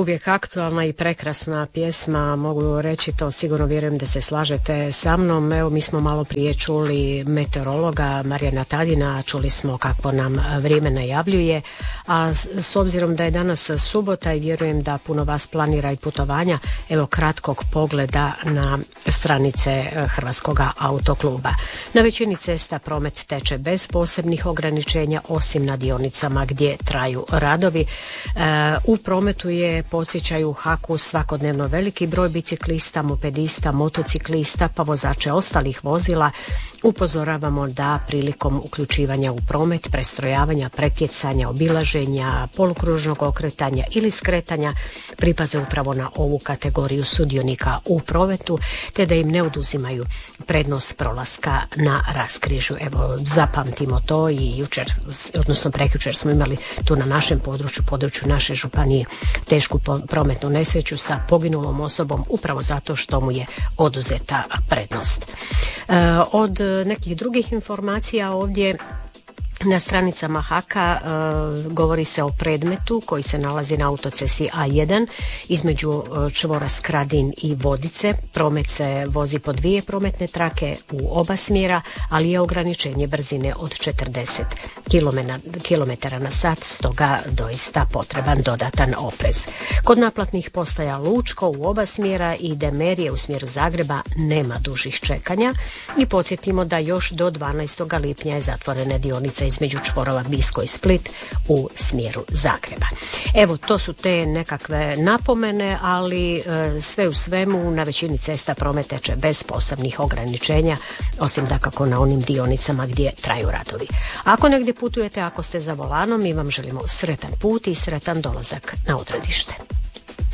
Uvijek aktualna i prekrasna pjesma, mogu reći to, sigurno vjerujem da se slažete sa mnom. Evo, mi smo malo prije čuli meteorologa Marijana Tadina, čuli smo kako nam vrijeme najavljuje, a s obzirom da je danas subota i vjerujem da puno vas planira i putovanja, evo kratkog pogleda na stranice Hrvatskog autokluba. Na većini cesta promet teče bez posebnih ograničenja, osim na dionicama gdje traju radovi. U prometu je, podsjećaju HAK-u, svakodnevno veliki broj biciklista, mopedista, motociklista pa vozače ostalih vozila. Upozoravamo da prilikom uključivanja u promet, prestrojavanja, pretjecanja, obilaženja, polukružnog okretanja ili skretanja pripaze upravo na ovu kategoriju sudionika u prometu, te da im ne oduzimaju prednost prolaska na raskrižju. Evo, zapamtimo to, i jučer, odnosno prekjučer smo imali tu na našem području naše županije tešku prometnu nesreću sa poginulom osobom upravo zato što mu je oduzeta prednost. Od nekih drugih informacija ovdje na stranicama HAK-a govori se o predmetu koji se nalazi na autocesti A1 između čvora Skradin i Vodice. Promet se vozi po 2 prometne trake u oba smjera, ali je ograničenje brzine od 40 km/h, stoga doista potreban dodatan oprez. Kod naplatnih postaja Lučko u oba smjera i Demerije u smjeru Zagreba nema dužih čekanja i podsjetimo da još do 12. lipnja je zatvorena dionica između čvorova Bisko i Split u smjeru Zagreba. Evo, to su te nekakve napomene, ali sve u svemu na većini cesta promet teče bez posebnih ograničenja, osim dakako na onim dionicama gdje traju radovi. Ako negdje putujete, ako ste za volanom, mi vam želimo sretan put i sretan dolazak na odredište.